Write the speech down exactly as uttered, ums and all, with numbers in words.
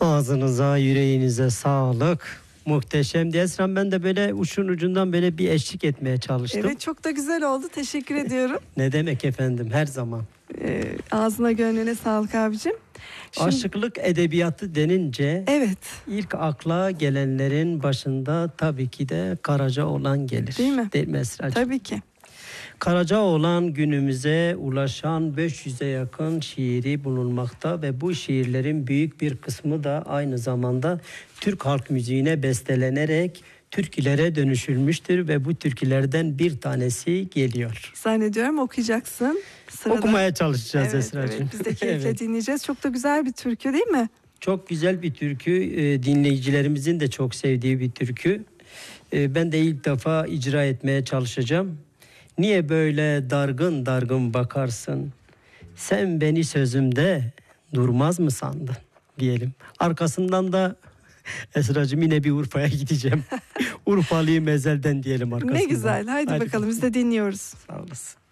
Ağzınıza, yüreğinize sağlık. Muhteşemdi Esra'm, ben de böyle uçun ucundan böyle bir eşlik etmeye çalıştım. Evet, çok da güzel oldu. Teşekkür ediyorum. Ne demek efendim, her zaman. Ee, ağzına gönlüne sağlık abicim. Şimdi, Aşıklık edebiyatı denince evet. ilk akla gelenlerin başında tabii ki de Karacaoğlan gelir. Değil mi? Değil mi Esra'cığım? Tabii ki. Karacaoğlan günümüze ulaşan beş yüze yakın şiiri bulunmakta ve bu şiirlerin büyük bir kısmı da aynı zamanda Türk halk müziğine bestelenerek türkülere dönüşülmüştür ve bu türkülerden bir tanesi geliyor. Zannediyorum okuyacaksın. Sırada. Okumaya çalışacağız evet, Esra'cığım. Evet, biz de keyifle Evet. dinleyeceğiz. Çok da güzel bir türkü değil mi? Çok güzel bir türkü, e, dinleyicilerimizin de çok sevdiği bir türkü. E, ben de ilk defa icra etmeye çalışacağım. Niye böyle dargın dargın bakarsın? Sen beni sözümde durmaz mı sandın diyelim. Arkasından da Esra'cığım yine bir Urfa'ya gideceğim. Urfalıyım ezelden diyelim arkasından. Ne güzel. Haydi, Hadi bakalım, biz de dinliyoruz. Sağ olasın.